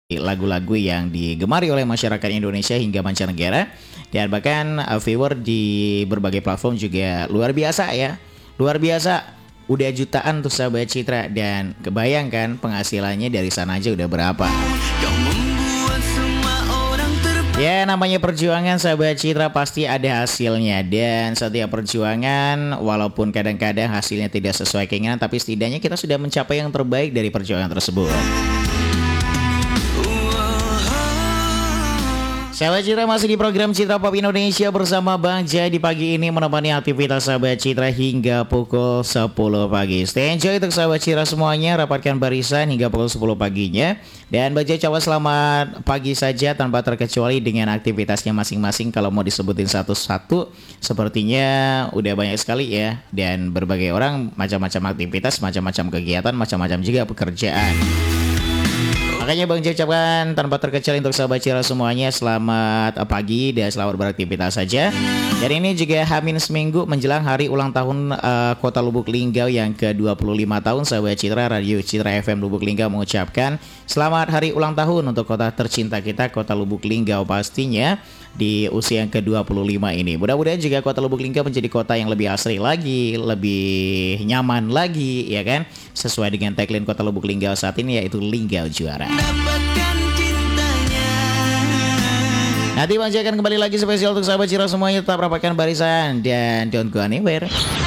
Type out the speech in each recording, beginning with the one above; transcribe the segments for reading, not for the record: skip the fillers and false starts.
lagu-lagu yang digemari oleh masyarakat Indonesia hingga mancanegara. Dan bahkan viewer di berbagai platform juga luar biasa ya. Luar biasa. Udah jutaan untuk sahabat Citra. Dan kebayangkan penghasilannya dari sana aja udah berapa. Ya namanya perjuangan sahabat Citra pasti ada hasilnya. Dan setiap perjuangan walaupun kadang-kadang hasilnya tidak sesuai keinginan, tapi setidaknya kita sudah mencapai yang terbaik dari perjuangan tersebut. Sahabat Citra masih di program Citra Pop Indonesia bersama Bang Jai di pagi ini menemani aktivitas sahabat Citra hingga pukul 10 pagi. Stay enjoy untuk sahabat Citra semuanya, rapatkan barisan hingga pukul 10 paginya. Dan Bang Jai coba selamat pagi saja tanpa terkecuali dengan aktivitasnya masing-masing. Kalau mau disebutin satu-satu sepertinya udah banyak sekali ya. Dan berbagai orang macam-macam aktivitas, macam-macam kegiatan, macam-macam juga pekerjaan. Makanya Bang Jai ucapkan tanpa terkecuali untuk sahabat Citra semuanya selamat pagi dan selamat beraktivitas saja. Dan ini juga Hamin seminggu menjelang hari ulang tahun Kota Lubuk Linggau yang ke-25 tahun. Sahabat Citra, Radio Citra FM Lubuk Linggau mengucapkan selamat hari ulang tahun untuk kota tercinta kita, Kota Lubuk Linggau pastinya di usia yang ke-25 ini. Mudah-mudahan juga Kota Lubuk Linggau menjadi kota yang lebih asri lagi, lebih nyaman lagi ya kan. Sesuai dengan tagline Kota Lubuk Linggau saat ini yaitu Linggau Juara. Nanti Bang Jai akan kembali lagi spesial untuk sahabat Citra semuanya. Tetap rapatkan barisan dan don't go anywhere.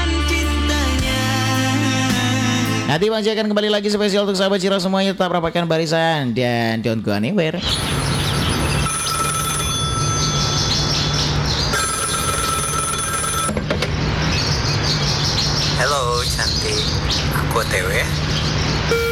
Nanti Bang Jai akan kembali lagi spesial untuk sahabat Citra semuanya. Tetap rapatkan barisan dan don't go anywhere. Halo cantik, aku OTW.